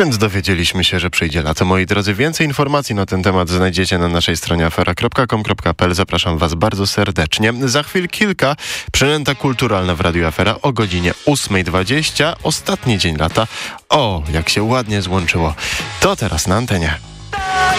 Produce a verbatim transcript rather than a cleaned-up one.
Więc dowiedzieliśmy się, że przyjdzie lato. Moi drodzy, więcej informacji na ten temat znajdziecie na naszej stronie afera kropka com kropka p l. Zapraszam was bardzo serdecznie. Za chwil kilka przynęta kulturalna w Radiu Afera o godzinie ósma dwadzieścia. Ostatni dzień lata. O, jak się ładnie złączyło. To teraz na antenie.